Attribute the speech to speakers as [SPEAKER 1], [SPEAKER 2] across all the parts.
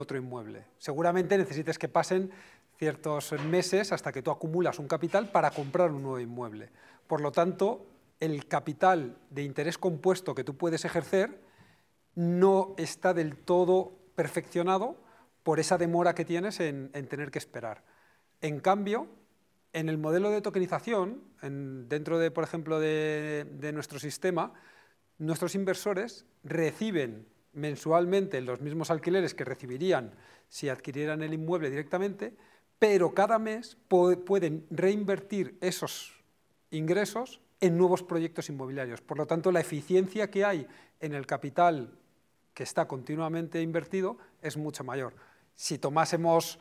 [SPEAKER 1] otro inmueble. Seguramente necesites que pasen ciertos meses hasta que tú acumulas un capital para comprar un nuevo inmueble. Por lo tanto, el capital de interés compuesto que tú puedes ejercer no está del todo perfeccionado por esa demora que tienes en tener que esperar. En cambio, en el modelo de tokenización, dentro de, por ejemplo, de nuestro sistema, nuestros inversores reciben mensualmente los mismos alquileres que recibirían si adquirieran el inmueble directamente, pero cada mes pueden reinvertir esos ingresos en nuevos proyectos inmobiliarios. Por lo tanto, la eficiencia que hay en el capital que está continuamente invertido es mucho mayor. Si tomásemos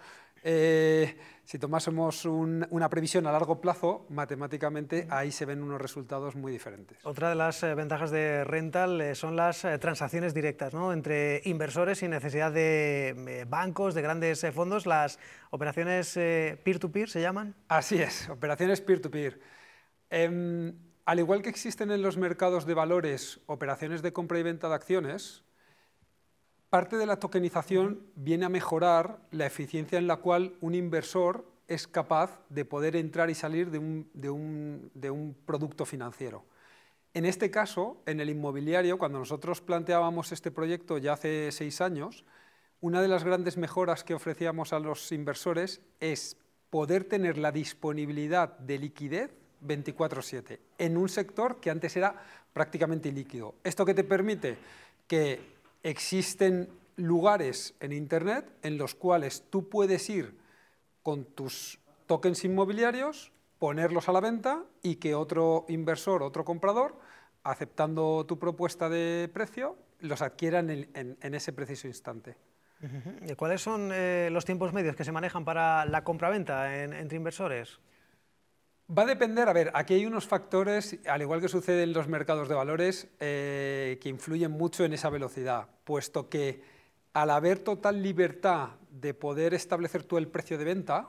[SPEAKER 1] una previsión a largo plazo, matemáticamente ahí se ven unos resultados muy diferentes.
[SPEAKER 2] Otra de las ventajas de Rental son las transacciones directas, ¿no?, entre inversores sin necesidad de bancos, de grandes fondos. Las operaciones peer-to-peer se llaman.
[SPEAKER 1] Así es, operaciones peer-to-peer. Al igual que existen en los mercados de valores operaciones de compra y venta de acciones, parte de la tokenización viene a mejorar la eficiencia en la cual un inversor es capaz de poder entrar y salir de un producto financiero. En este caso, en el inmobiliario, cuando nosotros planteábamos este proyecto ya hace 6 años, una de las grandes mejoras que ofrecíamos a los inversores es poder tener la disponibilidad de liquidez 24/7 en un sector que antes era prácticamente ilíquido. ¿Esto qué te permite? Que existen lugares en Internet en los cuales tú puedes ir con tus tokens inmobiliarios, ponerlos a la venta y que otro inversor, otro comprador, aceptando tu propuesta de precio, los adquiera en ese preciso instante.
[SPEAKER 2] ¿Y cuáles son los tiempos medios que se manejan para la compraventa entre inversores?
[SPEAKER 1] Va a depender, a ver, aquí hay unos factores, al igual que sucede en los mercados de valores, que influyen mucho en esa velocidad, puesto que al haber total libertad de poder establecer tú el precio de venta,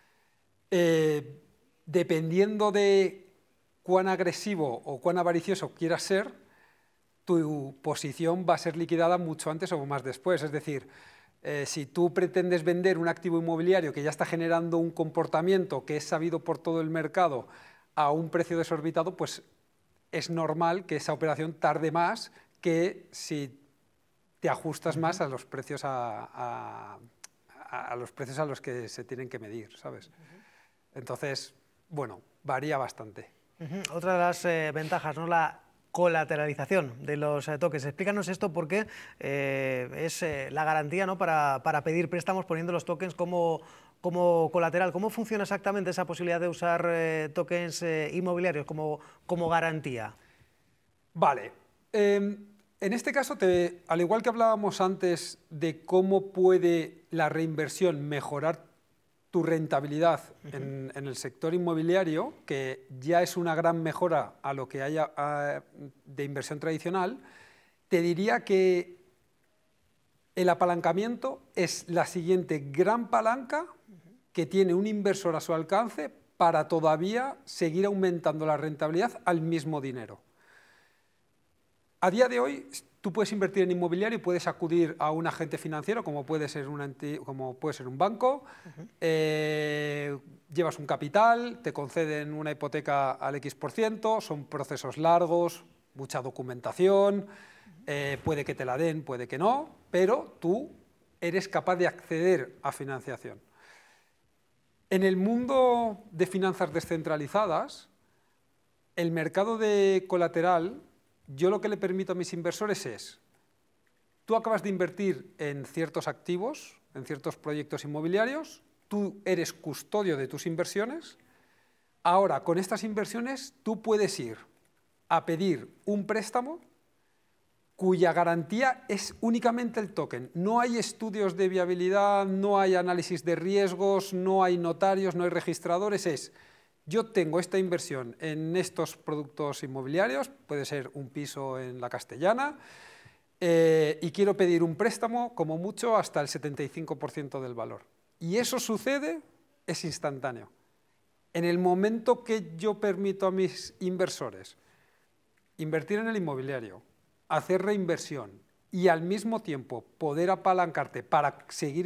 [SPEAKER 1] dependiendo de cuán agresivo o cuán avaricioso quieras ser, tu posición va a ser liquidada mucho antes o más después. Es decir, si tú pretendes vender un activo inmobiliario que ya está generando un comportamiento que es sabido por todo el mercado a un precio desorbitado, pues es normal que esa operación tarde más que si te ajustas más a los precios a los precios a los que se tienen que medir, ¿sabes? Entonces, bueno, varía bastante.
[SPEAKER 2] Otra de las ventajas, ¿no?, la colateralización de los tokens. Explícanos esto porque es la garantía, ¿no?, para pedir préstamos poniendo los tokens como colateral. ¿Cómo funciona exactamente esa posibilidad de usar tokens inmobiliarios como garantía?
[SPEAKER 1] Vale. En este caso, al igual que hablábamos antes de cómo puede la reinversión mejorar tu rentabilidad en el sector inmobiliario, que ya es una gran mejora a lo que haya de inversión tradicional, te diría que el apalancamiento es la siguiente gran palanca que tiene un inversor a su alcance para todavía seguir aumentando la rentabilidad al mismo dinero. A día de hoy, tú puedes invertir en inmobiliario y puedes acudir a un agente financiero, como puede ser un banco, llevas un capital, te conceden una hipoteca al X%, son procesos largos, mucha documentación, puede que te la den, puede que no, pero tú eres capaz de acceder a financiación. En el mundo de finanzas descentralizadas, el mercado de colateral, yo lo que le permito a mis inversores es, tú acabas de invertir en ciertos activos, en ciertos proyectos inmobiliarios, tú eres custodio de tus inversiones, ahora con estas inversiones tú puedes ir a pedir un préstamo cuya garantía es únicamente el token. No hay estudios de viabilidad, no hay análisis de riesgos, no hay notarios, no hay registradores, yo tengo esta inversión en estos productos inmobiliarios, puede ser un piso en la Castellana, y quiero pedir un préstamo, como mucho, hasta el 75% del valor. Y eso sucede, es instantáneo. En el momento que yo permito a mis inversores invertir en el inmobiliario, hacer reinversión y al mismo tiempo poder apalancarte para seguir